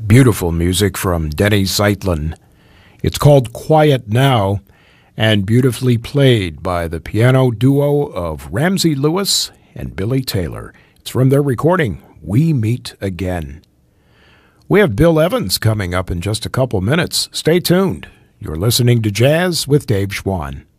Beautiful music from Denny Zeitlin. It's called Quiet Now and beautifully played by the piano duo of Ramsey Lewis and Billy Taylor. It's from their recording, We Meet Again. We have Bill Evans coming up in just a couple minutes. Stay tuned. You're listening to Jazz with Dave Schwann.